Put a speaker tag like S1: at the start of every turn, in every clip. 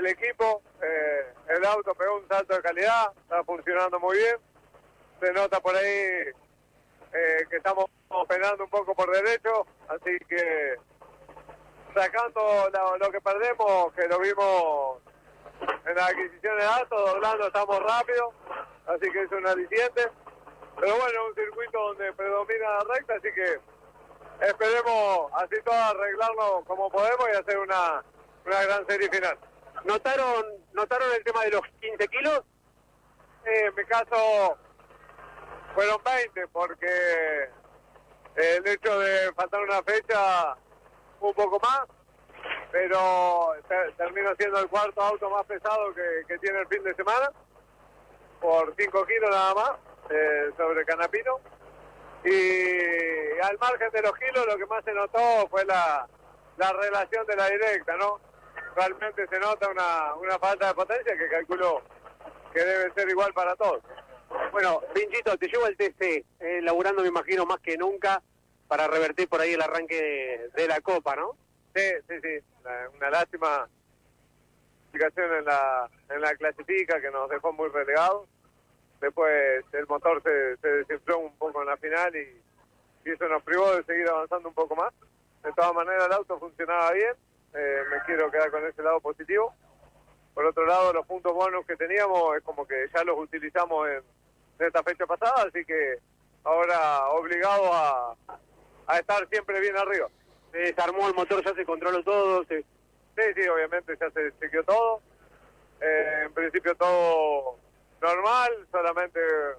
S1: el equipo, el auto pegó un salto de calidad, está funcionando muy bien. Se nota por ahí que estamos penando un poco por derecho, así que sacando lo que perdemos, que lo vimos en la adquisición de datos, doblando estamos rápido, así que es un aliciente. Pero bueno, un circuito donde predomina la recta, así que esperemos así todo arreglarlo como podemos y hacer una gran serie final.
S2: ¿Notaron el tema de los 15 kilos?
S1: En mi caso fueron 20, porque el hecho de faltar una fecha un poco más, pero termino siendo el cuarto auto más pesado que tiene el fin de semana, por 5 kilos nada más, sobre Canapino. Y al margen de los kilos, lo que más se notó fue la relación de la directa, ¿no? Realmente se nota una falta de potencia que calculo que debe ser igual para todos.
S2: Bueno, Vinchito, te llevo al TC, laburando me imagino más que nunca para revertir por ahí el arranque de la Copa, ¿no?
S1: Sí. Una lástima situación en la clasifica que nos dejó muy relegados. Después el motor se desinfló un poco en la final y eso nos privó de seguir avanzando un poco más. De todas maneras el auto funcionaba bien, me quiero quedar con ese lado positivo. Por otro lado, los puntos buenos que teníamos es como que ya los utilizamos en esta fecha pasada, así que ahora obligado a estar siempre bien arriba.
S2: Se desarmó el motor, ya se controló todo.
S1: Sí, obviamente ya se chequeó todo. En principio todo normal, solamente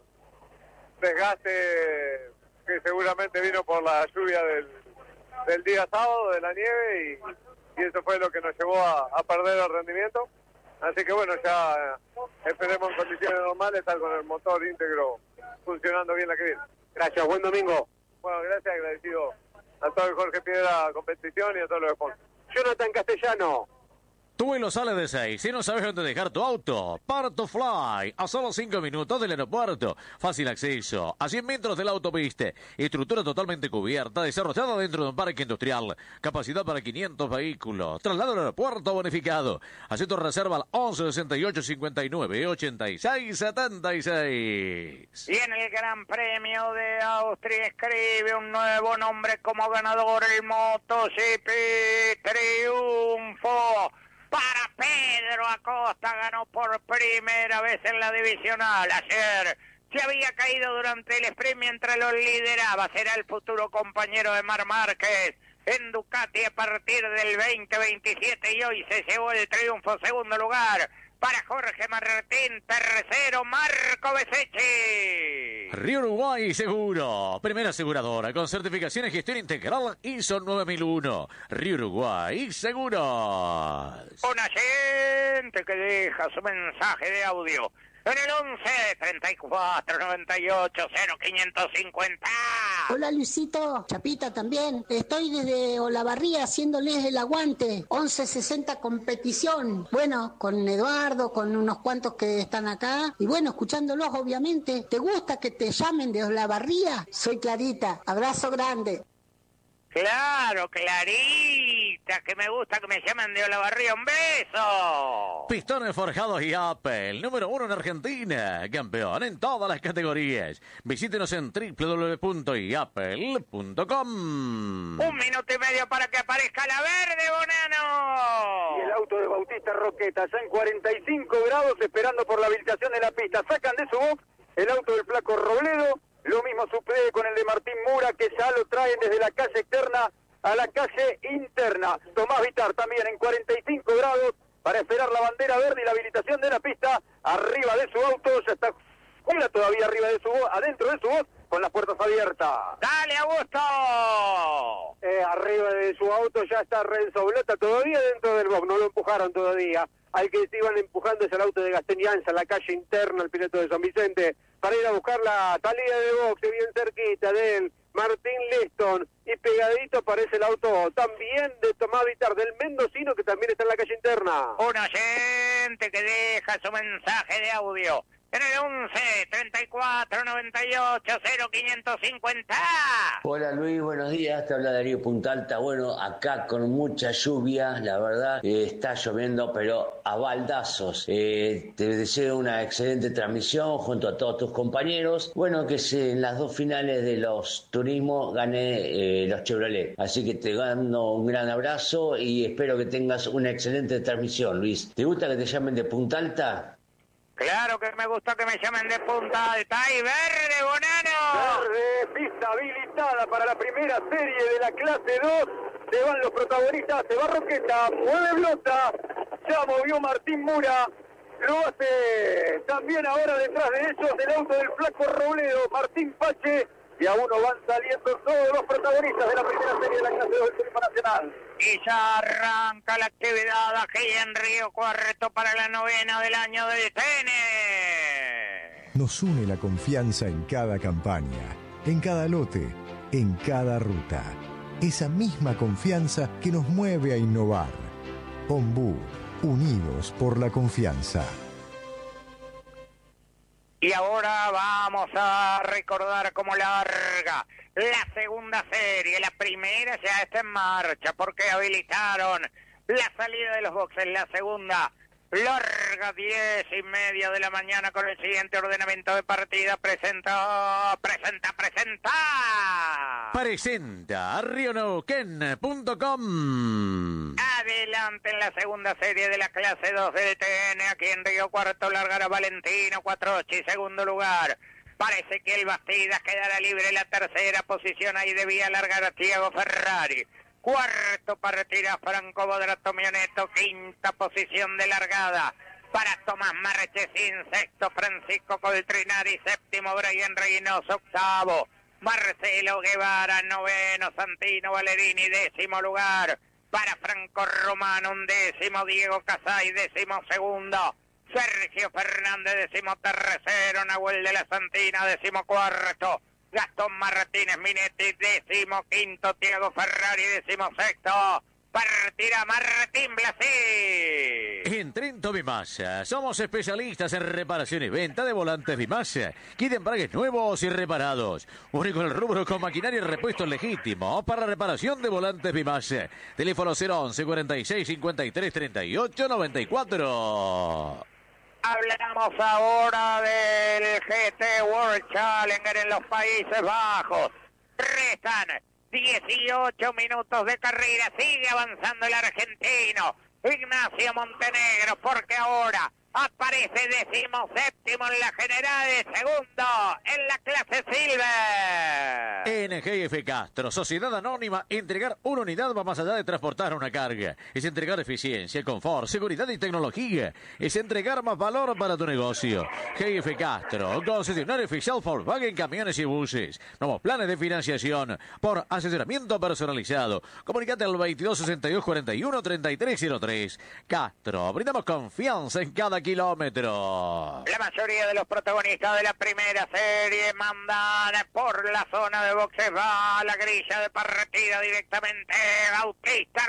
S1: desgaste que seguramente vino por la lluvia del día sábado, de la nieve, y eso fue lo que nos llevó a perder el rendimiento. Así que bueno, ya esperemos en condiciones normales estar con el motor íntegro funcionando bien la que viene.
S2: Gracias, buen domingo.
S1: Bueno, gracias, agradecido a todo el Jorge Piedra Competición y a todos los sponsors.
S2: Jonathan Castellano.
S3: Tu vuelo sale de 6. Si no sabes dónde dejar tu auto, Part Fly, a solo 5 minutos del aeropuerto. Fácil acceso, a 100 metros de la autopista. Estructura totalmente cubierta, desarrollada dentro de un parque industrial. Capacidad para 500 vehículos. Traslado al aeropuerto bonificado. Haz tu reserva al 11 68 59 86 76.
S4: Y en el Gran Premio de Austria escribe un nuevo nombre como ganador, el MotoGP Triunfo para Pedro Acosta. Ganó por primera vez en la divisional. Ayer se había caído durante el sprint mientras lo lideraba. Será el futuro compañero de Marc Márquez en Ducati a partir del 2027 y hoy se llevó el triunfo. Segundo lugar para Jorge Martín, tercero Marco Besechi.
S3: Río Uruguay Seguro, primera aseguradora con certificación en gestión integral ISO 9001. Río Uruguay Seguros.
S4: Una gente que deja su mensaje de audio en el 11 34 98 0550.
S5: Hola Luisito, Chapita también. Estoy desde Olavarría haciéndoles el aguante. 1160 competición. Bueno, con Eduardo, con unos cuantos que están acá. Y bueno, escuchándolos obviamente. ¿Te gusta que te llamen de Olavarría? Soy Clarita. Abrazo grande.
S4: Claro, Clarita, que me gusta que me llamen de Olavarría. ¡Un beso!
S3: Pistones forjados y Apple, número 1 en Argentina, campeón en todas las categorías. Visítenos en www.apple.com.
S4: 1 minuto y medio para que aparezca la verde, Bonano.
S2: Y el auto de Bautista Roqueta, ya en 45 grados, esperando por la habilitación de la pista. Sacan de su box el auto del Flaco Robledo. Lo mismo sucede con el de Martín Mura, que ya lo traen desde la calle externa a la calle interna. Tomás Vitar también en 45 grados para esperar la bandera verde y la habilitación de la pista. Arriba de su auto, ya está Juega todavía arriba de su voz, adentro de su voz, con las puertas abiertas.
S4: ¡Dale, Augusto!
S2: Arriba de su auto ya está Renzo Blota, todavía dentro del box, no lo empujaron todavía. Al que se iban empujando es el auto de Gasteñanza, en la calle interna, el piloto de San Vicente, para ir a buscar la salida de boxe, bien cerquita de él, Martín Liston, y pegadito aparece el auto también de Tomás Vitar, del mendocino, que también está en la calle interna.
S4: Un oyente que deja su mensaje de audio en el 11 34 98 0550.
S6: Hola Luis, buenos días, te habla Darío Punta Alta. Bueno, acá con mucha lluvia, la verdad, está lloviendo pero a baldazos. Te deseo una excelente transmisión junto a todos tus compañeros. Bueno, que en las dos finales de los turismos gané los Chevrolet. Así que te mando un gran abrazo y espero que tengas una excelente transmisión, Luis. ¿Te gusta que te llamen de Punta Alta?
S4: Claro que me gusta que me llamen de Punta Alta. ¡Y verde, Bonano!
S2: Verde, pista habilitada para la primera serie de la clase 2. Se van los protagonistas, se va Roqueta, mueve Blota, ya movió Martín Mura. Lo hace también ahora detrás de ellos el auto del flaco Robledo, Martín Pache. Y a uno van saliendo todos los protagonistas de la primera serie de la clase 2 del Turismo Nacional.
S4: Y ya arranca la actividad aquí en Río Cuarto para la novena del año del TN.
S7: Nos une la confianza en cada campaña, en cada lote, en cada ruta. Esa misma confianza que nos mueve a innovar. Ombú, unidos por la confianza.
S4: Y ahora vamos a recordar cómo larga la segunda serie. La primera ya está en marcha porque habilitaron la salida de los boxes. La segunda larga 10:30 de la mañana con el siguiente ordenamiento de partida. Presenta
S3: rioneuquén.com.
S4: Adelante en la segunda serie de la clase 2 del TN. Aquí en Río Cuarto largará Valentino Quattrocchi, segundo lugar. Parece que el Bastidas quedará libre la tercera posición. Ahí debía largar a Thiago Ferrari. Cuarto partirá Franco Bodrato Mioneto. Quinta posición de largada para Tomás Marchesín. Sexto Francisco Coltrinari. Séptimo Brian Reynoso. Octavo Marcelo Guevara. Noveno Santino Valerini. Décimo lugar para Franco Romano. Undécimo Diego Casay. Décimo segundo Sergio Fernández. Décimo tercero Nahuel de la Santina. Décimo cuarto Gastón Martínez Minetti. Décimo quinto Thiago Ferrari. Décimo sexto partirá Martín Blasi.
S3: En Trento Bimasa somos especialistas en reparación y venta de volantes Bimasa. Kit embragues nuevos y reparados. Único en el rubro con maquinaria y repuestos legítimos para reparación de volantes Bimasa. Teléfono 011 46 53 38 94.
S4: Hablamos ahora del GT World Challenger en los Países Bajos. Restan 18 minutos de carrera. Sigue avanzando el argentino Ignacio Montenegro, porque ahora aparece 17º en la general, segundo en la clase Silver.
S3: NGF Castro, Sociedad Anónima, entregar una unidad va más allá de transportar una carga. Es entregar eficiencia, confort, seguridad y tecnología. Es entregar más valor para tu negocio. GF Castro, concesionario oficial Volkswagen Camiones y Buses. Nuevos planes de financiación por asesoramiento personalizado. Comunicate al 22 62 41 33 03. Castro, brindamos confianza en cada kilómetro.
S4: La mayoría de los protagonistas de la primera serie mandan por la zona de boxes. Va a la grilla de partida directamente Bautista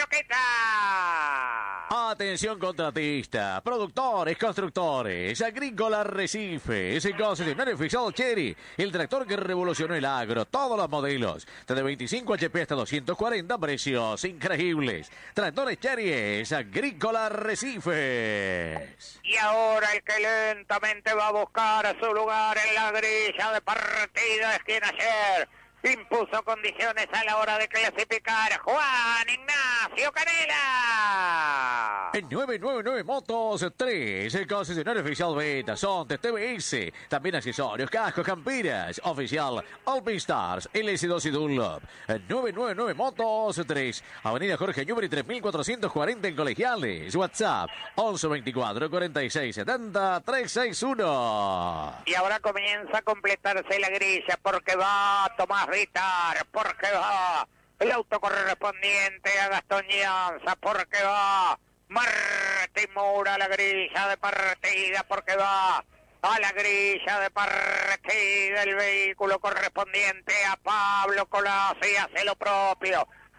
S4: Roqueta.
S3: Atención contratista, productores, constructores, Agrícola Arrecife, ese concesionario oficial Cherry, el tractor que revolucionó el agro, todos los modelos, desde 25 HP hasta 240, precios increíbles. Tractores Cherry es Agrícola Arrecife.
S4: Y ahora el que lentamente va a buscar su lugar en la grilla de partida es quien ayer impuso condiciones a la hora de clasificar, Juan Ignacio Canela.
S3: En 999 Motos 3, el concesionario oficial Beta, Sontes, TBS, también accesorios, cascos, camperas, oficial Alpine Stars, LS2 y Dunlop. En 999 Motos 3, Avenida Jorge Newbery 3440 en Colegiales. WhatsApp 1124 46 70 361.
S4: Y ahora comienza a completarse la grilla porque va Tomás Vitar, porque va el auto correspondiente a Gastón Llanza, porque va Martín Mura a la grilla de partida, porque va a la grilla de partida el vehículo correspondiente a Pablo Colassi, hace lo propio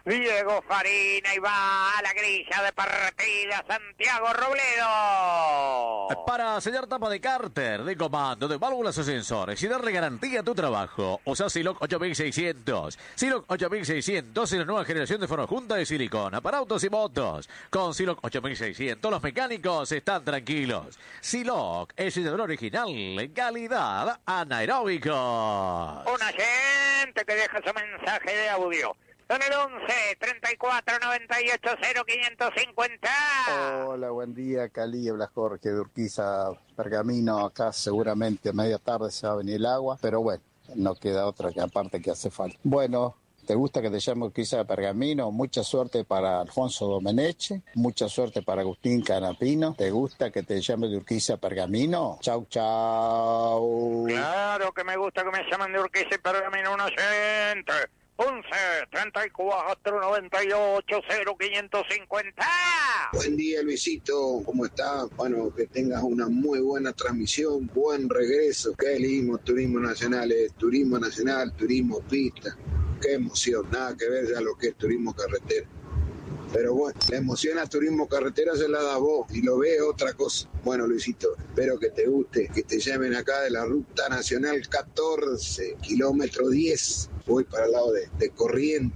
S4: Diego Farina y va a la grilla de partida Santiago Robledo.
S3: Para sellar tapa de cárter, de comando, de válvulas o sensores y darle garantía a tu trabajo, usa Siloc 8600. Siloc 8600 es la nueva generación de forjunta de silicona para autos y motos. Con Siloc 8600 los mecánicos están tranquilos. Siloc es el original en calidad anaeróbico.
S4: Un oyente que deja su mensaje de audio. Son el 11 34 98 0550.
S8: Hola, buen día, Cali, habla Jorge de Urquiza, Pergamino. Acá seguramente a media tarde se va a venir el agua, pero bueno, no queda otra que aparte que hace falta. Bueno, ¿te gusta que te llame Urquiza de Pergamino? Mucha suerte para Alfonso Domenech, mucha suerte para Agustín Canapino. ¿Te gusta que te llame de Urquiza Pergamino? Chau, chau.
S4: Claro que me gusta que me llamen de Urquiza y Pergamino, un oyente. 11 34 98 0550.
S9: Buen día, Luisito, ¿cómo estás? Bueno, que tengas una muy buena transmisión, buen regreso. Qué lindo turismo nacional, turismo nacional, turismo pista. Qué emoción, nada que ver a lo que es turismo carretera. Pero bueno, la emoción a turismo carretera se la da vos y lo ves otra cosa. Bueno, Luisito, espero que te guste, que te llamen acá de la Ruta Nacional 14, kilómetro 10. Voy para el lado de Corrientes.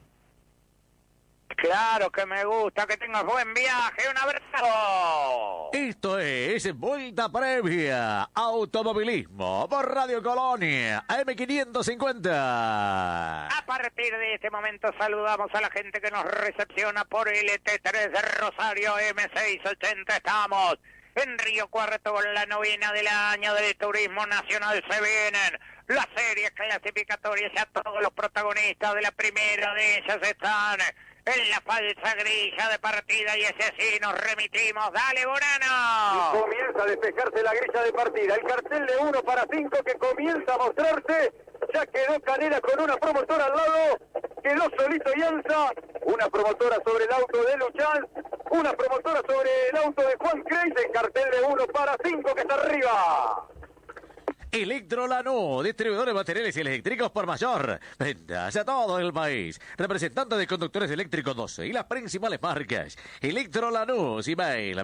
S4: Claro que me gusta, que tengas buen viaje, un abrazo.
S3: Esto es Vuelta Previa, automovilismo por Radio Colonia, AM550.
S4: A partir de este momento saludamos a la gente que nos recepciona por el T3 de Rosario M680. Estamos en Río Cuarto con la novena del año del Turismo Nacional. Se vienen las series clasificatorias, ya todos los protagonistas de la primera de ellas están en la falsa grilla de partida y ese sí nos remitimos. ¡Dale, Bonano!
S2: Y comienza a despejarse la grilla de partida. El cartel de 1 para 5 que comienza a mostrarse. Ya quedó Canela con una promotora al lado. Quedó solito Ianza. Una promotora sobre el auto de Luchán. Una promotora sobre el auto de Juan Creis. El cartel de 1 para 5 que está arriba.
S3: Electro Lanús, distribuidor de materiales eléctricos por mayor. Ventas a todo el país. Representante de conductores eléctricos 12 y las principales marcas. Electro Lanús, email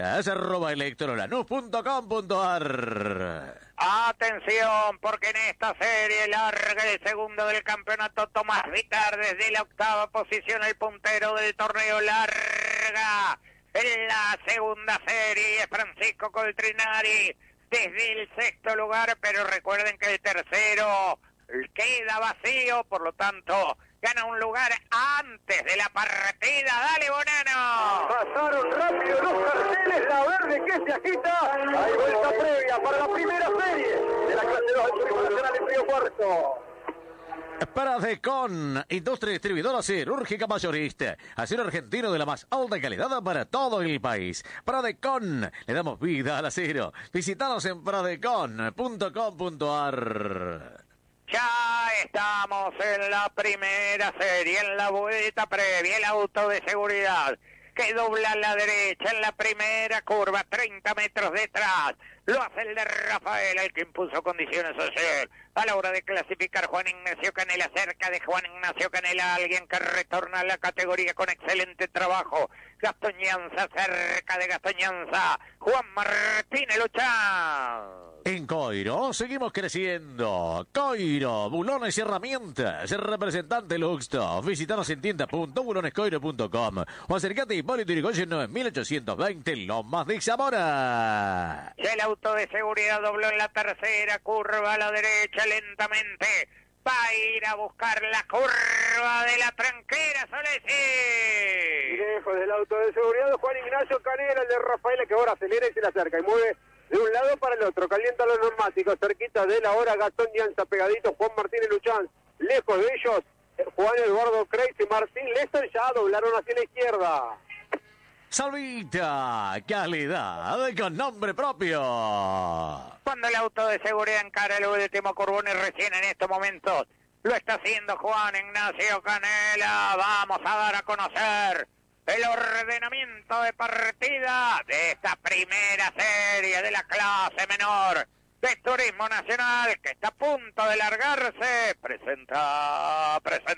S3: ventas@electrolanús.com.ar.
S4: Atención, porque en esta serie larga el segundo del campeonato, Tomás Vitar desde la octava posición, el puntero del torneo, larga en la segunda serie y es Francisco Coltrinari desde el sexto lugar, pero recuerden que el tercero queda vacío, por lo tanto gana un lugar antes de la partida. ¡Dale, Bonano!
S2: Pasaron rápido los carteles, la verde que se agita. Hay vuelta previa para la primera serie de la clase 2 del Turismo Nacional en Río Cuarto.
S3: Pradecon, industria distribuidora cirúrgica mayorista. Acero argentino de la más alta calidad para todo el país. Pradecon, le damos vida al acero. Visítanos en pradecon.com.ar.
S4: Ya estamos en la primera serie, en la vuelta previa, el auto de seguridad que dobla a la derecha en la primera curva, 30 metros detrás. Lo hace el de Rafael, el que impuso condiciones ayer. A la hora de clasificar, Juan Ignacio Canela, cerca de Juan Ignacio Canela, alguien que retorna a la categoría con excelente trabajo. Gastón Llanza, cerca de Gastón Llanza, Juan Martínez Luchán.
S3: En Coiro seguimos creciendo. Coiro, bulones y herramientas. Representante Luxto. Visítanos en tienda.bulonescoiro.com o acercate a Hipólito Yrigoyen 9820, Lomas de Zamora.
S4: El auto de seguridad dobló en la tercera curva a la derecha lentamente. Va a ir a buscar la curva de la tranquera, Solesi.
S2: Y lejos del auto de seguridad, Juan Ignacio Canela, el de Rafael, que ahora acelera y se le acerca y mueve de un lado para el otro, calienta los neumáticos, cerquita de la hora, Gastón Llanza pegadito, Juan Martínez Luchán, lejos de ellos, Juan Eduardo Creis y Martín Lester ya doblaron hacia la izquierda.
S3: Salvita, calidad con nombre propio.
S4: Cuando el auto de seguridad encara el último curbón y recién en estos momentos lo está haciendo Juan Ignacio Canela, vamos a dar a conocer el ordenamiento de partida de esta primera serie de la clase menor. de Turismo Nacional, que está a punto de largarse. Presenta.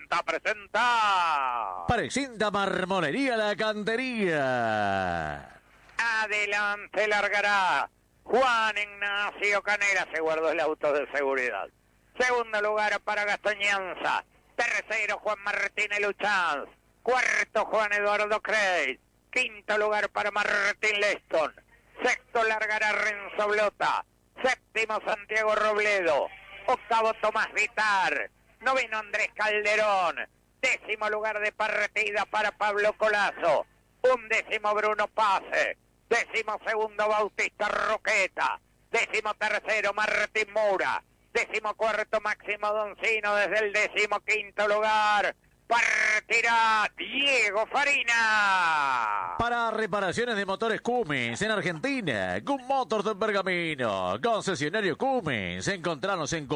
S3: Presenta Marmolería La Cantería.
S4: Adelante largará Juan Ignacio Canela, se guardó el auto de seguridad. Segundo lugar para Gastón Llanza. Tercero Juan Martín Luchanz. Cuarto Juan Eduardo Creis. Quinto lugar para Martín Leston. Sexto largará Renzo Blota. Séptimo Santiago Robledo. Octavo Tomás Vitar. Noveno Andrés Calderón. Décimo lugar de partida para Pablo Colazo. Undécimo Bruno Pase. Décimo segundo Bautista Roqueta. Décimo tercero Martín Mura. Décimo cuarto Máximo Doncino desde el 15º lugar. Partirá Diego Farina.
S3: Para reparaciones de motores Cummins en Argentina, Cum Motors de Pergamino, concesionario Cummins. Encontranos en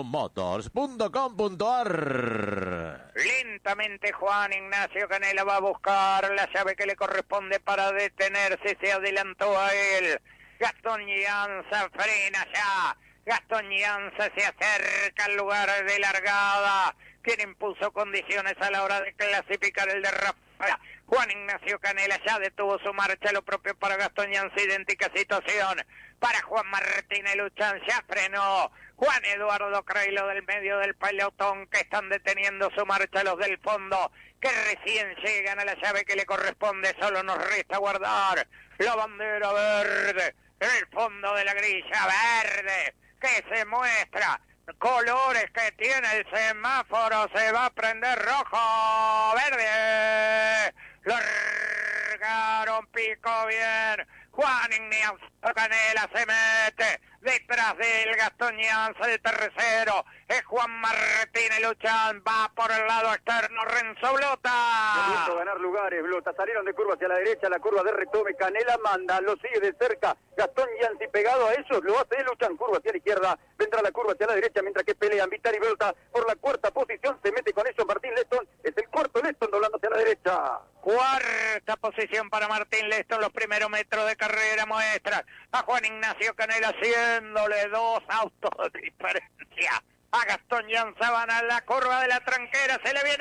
S3: cummotors.com.ar.
S4: Lentamente Juan Ignacio Canela va a buscar la llave que le corresponde para detenerse. Se adelantó a él. Gastón Llanza frena ya. Gastón Llanza se acerca al lugar de largada. Quien impuso condiciones a la hora de clasificar el de Rafael. Juan Ignacio Canela ya detuvo su marcha, lo propio para Gastón Llanza, idéntica situación. Para Juan Martín Luchan ya frenó. Juan Eduardo Creilo del medio del pelotón, que están deteniendo su marcha los del fondo, que recién llegan a la llave que le corresponde. Solo nos resta guardar la bandera verde en el fondo de la grilla verde, que se muestra colores que tiene el semáforo. Se va a prender rojo, verde. Largaron, pico bien. Juan Ignacio Canela se mete detrás del Gastón Llanza. El tercero es Juan Martín Luchan. Va por el lado externo Renzo Blota.
S2: Queriendo ganar lugares, Blota. Salieron de curva hacia la derecha, la curva de retome. Canela manda, lo sigue de cerca Gastón Llanza, y pegado a ellos lo hace Luchan. Curva hacia la izquierda, vendrá la curva hacia la derecha, mientras que pelean Vitar y Blota por la cuarta posición. Se mete con ellos Martín Leston. Es el cuarto Leston doblando hacia la derecha.
S4: Cuarta posición para Martín Leston. Los primeros metros de carrera muestran a Juan Ignacio Canela haciéndole 2 autos de diferencia a Gastón Llanza. Van a la curva de la tranquera. Se le viene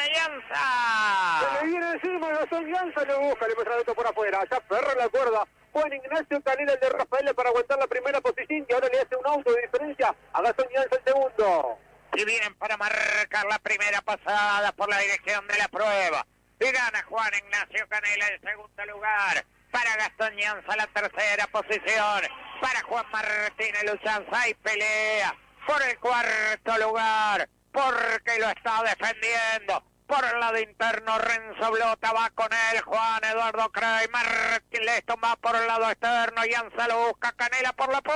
S4: Llanza.
S2: Se le viene encima Gastón Llanza. Lo busca, le muestra el auto por afuera. Ya ferra la cuerda Juan Ignacio Canela, el de Rafael, para aguantar la primera posición, y ahora le hace un auto de diferencia a Gastón Llanza el segundo.
S4: Y vienen para marcar la primera pasada por la dirección de la prueba. Y gana Juan Ignacio Canela el segundo lugar. Para Gastón Llanza la tercera posición. Para Juan Martín Luchanza, y pelea por el cuarto lugar, porque lo está defendiendo. Por el lado interno Renzo Blota va con él. Juan Eduardo Crey. Martín Leston va por el lado externo. Llanza lo busca. Canela por la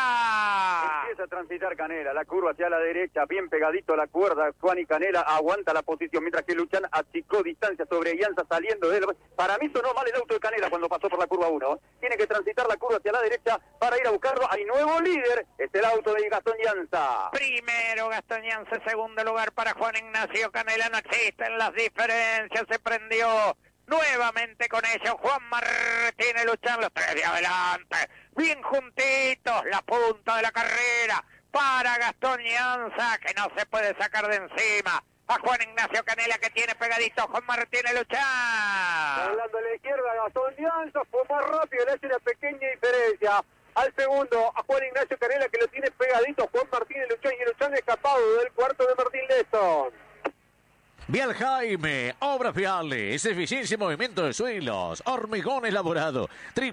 S4: punta.
S2: Empieza a transitar Canela, la curva hacia la derecha, bien pegadito a la cuerda. Juan y Canela aguanta la posición, mientras que Luchan achicó distancia sobre Llanza saliendo de él. Para mí sonó mal el auto de Canela cuando pasó por la curva 1. Tiene que transitar la curva hacia la derecha para ir a buscarlo. Hay nuevo líder. Es el auto de Gastón Llanza.
S4: Primero Gastón Llanza, segundo lugar para Juan Ignacio Canela. No existen las diferencias. Se prendió nuevamente con ellos Juan Martín Luchan, los tres de adelante, bien juntitos, la punta de la carrera para Gastón Llanza, que no se puede sacar de encima a Juan Ignacio Canela, que tiene pegadito a Juan Martín Luchan.
S2: Hablando a la izquierda, Gastón Llanza fue más rápido, le hace una pequeña diferencia al segundo a Juan Ignacio Canela, que lo tiene pegadito Juan Martín Luchan, y Luchan escapado del cuarto de Martín Leston.
S3: Vial Jaime, obras viales, eficiencia y movimiento de suelos, hormigón elaborado,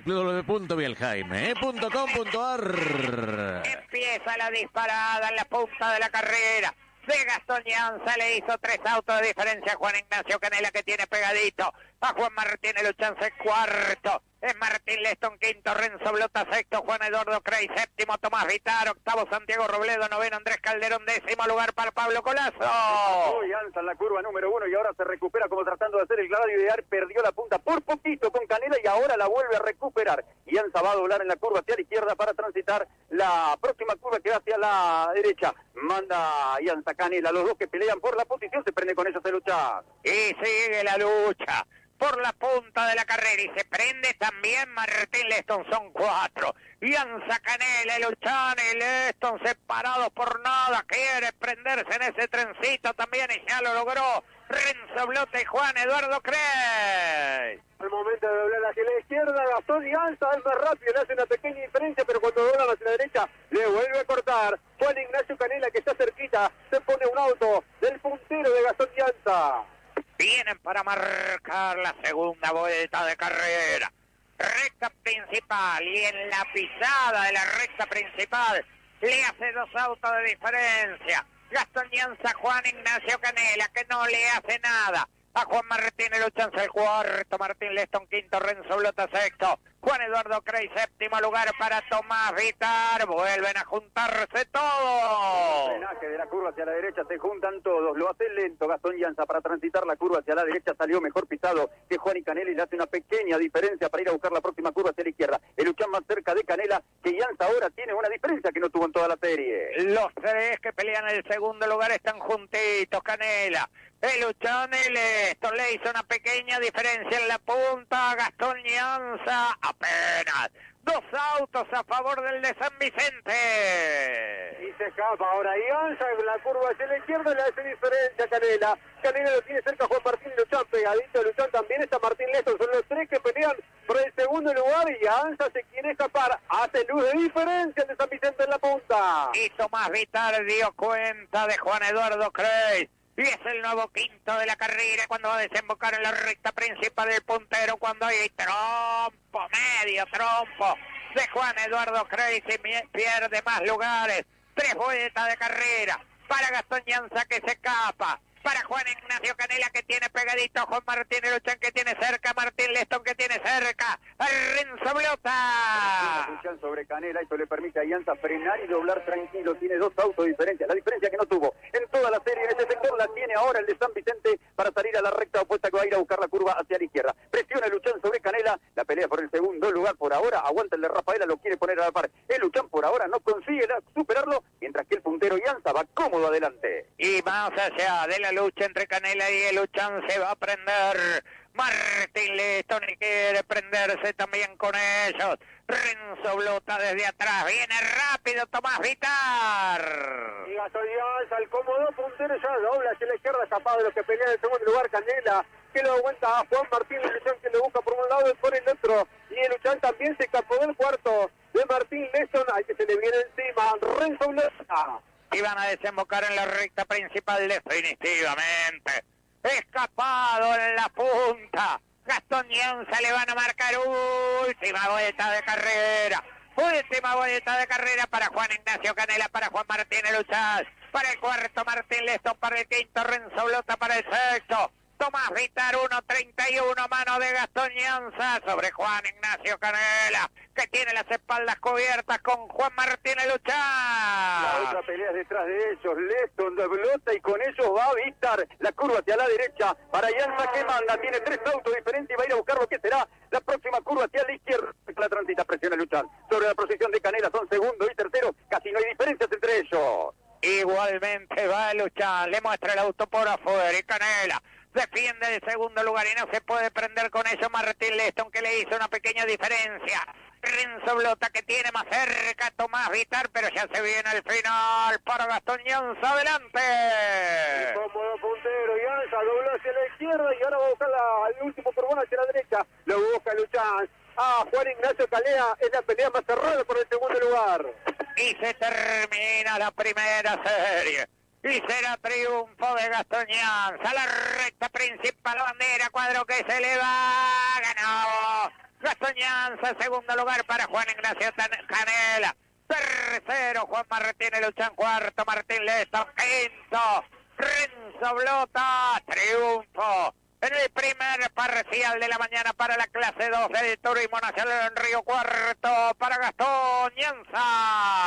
S3: www.vieljaime.com.ar.
S4: Empieza la disparada en la punta de la carrera de Gastón Llanza. Le hizo 3 autos de diferencia a Juan Ignacio Canela, que tiene pegadito a Juan Martín Luchan, cuarto. Es Martín Leston, quinto Renzo Blota, sexto Juan Eduardo Crey, séptimo Tomás Vitar, octavo Santiago Robledo, noveno Andrés Calderón, décimo lugar para Pablo Colazo.
S2: Llanza en la curva número 1 y ahora se recupera como tratando de hacer el clavado ideal. Perdió la punta por poquito con Canela y ahora la vuelve a recuperar. Llanza va a doblar en la curva hacia la izquierda para transitar la próxima curva, que va hacia la derecha. Manda Llanza, Canela, los dos que pelean por la posición. Se prende con ellos de lucha.
S4: Y sigue la lucha por la punta de la carrera y se prende también Martín Leston, son 4. Ianza Canela, Luchán y Leston separados por nada, quiere prenderse en ese trencito también y ya lo logró Renzo Blota y Juan Eduardo Crey.
S2: Al momento de doblar hacia la izquierda, Gastón Ianza es más rápido, le hace una pequeña diferencia, pero cuando dobla hacia la derecha, le vuelve a cortar. Juan Ignacio Canela, que está cerquita, se pone un auto del puntero de Gastón Ianza.
S4: Vienen para marcar la segunda vuelta de carrera. Recta principal, y en la pisada de la recta principal le hace 2 autos de diferencia. Gastón Ianza, Juan Ignacio Canela, que no le hace nada. A Juan Martín Luchanza el cuarto, Martín Leston quinto, Renzo Blota sexto, Juan Eduardo Crey séptimo lugar para Tomás Vitar. Vuelven a juntarse todos.
S2: El drenaje de la curva hacia la derecha, se juntan todos, lo hace lento Gastón Ianza para transitar la curva hacia la derecha, salió mejor pisado que Juan y Canela y le hace una pequeña diferencia para ir a buscar la próxima curva hacia la izquierda. El Luchán más cerca de Canela, que Ianza ahora tiene una diferencia que no tuvo en toda la serie.
S4: Los 3 que pelean el segundo lugar están juntitos, Canela, el Luchán y Leston, le hizo una pequeña diferencia en la punta, Gastón Ianza apenas 2 autos a favor del de San Vicente.
S2: Y se escapa ahora Ianza en la curva hacia la izquierda, le hace diferencia a Canela. Canela lo tiene cerca Juan Martín y Luchán, pegadito a Luchán también está Martín Leston, son los 3 que pelean por el segundo lugar y Ianza se quiere escapar, hace luz de diferencia de San Vicente en la punta.
S4: Y Tomás Vitar dio cuenta de Juan Eduardo Crey. Y es el nuevo quinto de la carrera cuando va a desembocar en la recta principal del puntero, cuando hay trompo, medio trompo de Juan Eduardo Crey, se pierde más lugares. 3 vueltas de carrera para Gastón Ianza, que se escapa. Para Juan Ignacio Canela, que tiene pegadito a Juan Martín Luchan, que tiene cerca, Martín Leston, que tiene cerca a Renzo Blota.
S2: Luchan sobre Canela, esto le permite a Ianza frenar y doblar tranquilo, tiene 2 autos de diferencia, la diferencia que no tuvo en toda la serie en ese sector la tiene ahora el de San Vicente para salir a la recta opuesta, que va a ir a buscar la curva hacia la izquierda. Presiona Luchan sobre Canela, la pelea por el segundo lugar por ahora, aguanta el de Rafaela, lo quiere poner a la par. El Luchan por ahora no consigue superarlo, mientras que el puntero Ianza va cómodo adelante.
S4: Y más allá de la lucha entre Canela y el Luchan se va a prender Martín Leston y quiere prenderse también con ellos. Renzo Blota desde atrás, viene rápido Tomás Vitar.
S2: Y Gastón Ianza, el cómodo puntero ya dobla hacia la izquierda, escapado de los que pelean en el segundo lugar. Canela, que lo aguanta a Juan Martín Luchan, que lo busca por un lado y por el otro. Y el Luchan también se escapó del cuarto de Martín Leston, al que se le viene encima Renzo Blota.
S4: Y van a desembocar en la recta principal definitivamente. Escapado en la punta. Gastón Ianza, le van a marcar última vuelta de carrera. Última vuelta de carrera para Juan Ignacio Canela, para Juan Martín Luchan, para el cuarto Martín Leston, para el quinto Renzo Blota, para el sexto Tomás Vitar, 1.31, mano de Gastón Ianza sobre Juan Ignacio Canela, que tiene las espaldas cubiertas con Juan Martín Luchan.
S2: La otra pelea es detrás de ellos, Leston de Blota, y con ellos va a Vitar la curva hacia la derecha para Ianza, que manda, tiene 3 autos diferentes y va a ir a buscar lo que será la próxima curva hacia la izquierda. La transita, presiona Luchan sobre la posición de Canela, son segundo y tercero, casi no hay diferencias entre ellos.
S4: Igualmente va a Luchan, le muestra el auto por afuera y Canela defiende el segundo lugar y no se puede prender con eso Martín Leston, que le hizo una pequeña diferencia. Renzo Blota, que tiene más cerca a Tomás Vitar, pero ya se viene el final para Gastón Ianza, adelante.
S2: Cómodo puntero, Ianza dobló hacia la izquierda y ahora va a buscar el último turbón hacia la derecha. Lo busca Luchan. Juan Ignacio Canela es la pelea más cerrada por el segundo lugar.
S4: Y se termina la primera serie. Y será triunfo de Gastón Ianza. La recta principal, la bandera, cuadro que se le va. Ganó Gastón Ianza, segundo lugar para Juan Ignacio Canela. Tercero, Juan Martín Luchan, cuarto, Martín Leston, quinto, Renzo Blota. Triunfo en el primer parcial de la mañana para la clase 2 del Turismo Nacional en Río Cuarto para Gastón Ianza.